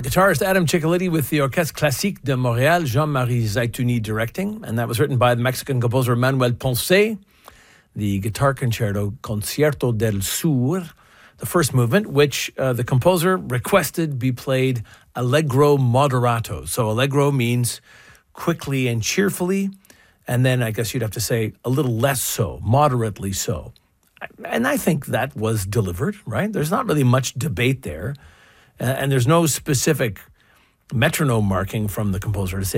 Guitarist Adam Ciccoliti with the Orchestre Classique de Montréal, Jean-Marie Zaitouni directing, and that was written by the Mexican composer Manuel Ponce. The guitar concerto Concierto del Sur, the first movement, which the composer requested be played allegro moderato. So allegro means quickly and cheerfully, and then I guess you'd have to say a little less so, moderately so. And I think that was delivered, right? There's not really much debate there. And there's no specific metronome marking from the composer to say